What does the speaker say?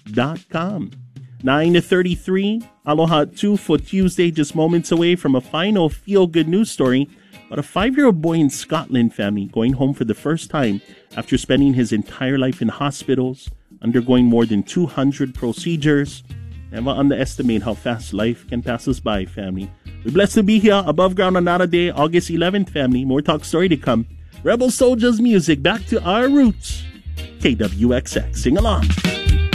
aloha@aloha2news.com. 9:33, Aloha 2 for Tuesday, just moments away from a final feel-good news story about a 5-year-old boy in Scotland, family, going home for the first time after spending his entire life in hospitals, undergoing more than 200 procedures. Never underestimate how fast life can pass us by, family. We're blessed to be here above ground on Nara Day, August 11th, family. More talk story to come. Rebel Soldiers music, back to our roots. KWXX, sing along.